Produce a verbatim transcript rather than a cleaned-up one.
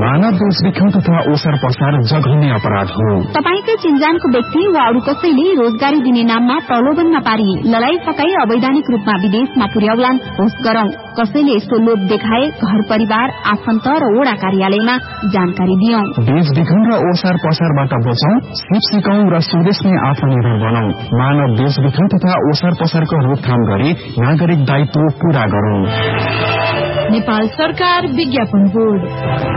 मानव देशविख्यात तथा ओसार पसार जघन्य अपराध हो। तपाईकै चिन्जानको व्यक्ति वा अरू कसैले रोजगारी दिने नाममा प्रलोभनमा पारी लडाई फकाई अवैधानिक रूपमा विदेशमा पुर्याउलान् होस् गरौं। कसैले यस्तो लोभ देखाए घर परिवार आफन्त र वडा कार्यालयमा जानकारी दियौं। देशविघन र ओसार पसारबाट बचौं, सिप सिकौं र स्वदेशमै आत्मनिर्भर बनौं। मानव देशविघन तथा ओसार पसारको रोकथाम गरी नागरिक दायित्व पूरा गरौं। नेपाल सरकार विज्ञापन बोर्ड।